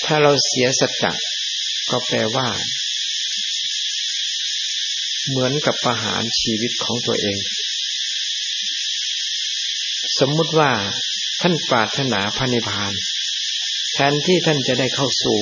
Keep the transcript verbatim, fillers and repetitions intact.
ถ้าเราเสียสัจจะก็แปลว่าเหมือนกับประหารชีวิตของตัวเองสมมุติว่าท่านปรารถนาพระนิพพานแทนที่ท่านจะได้เข้าสู่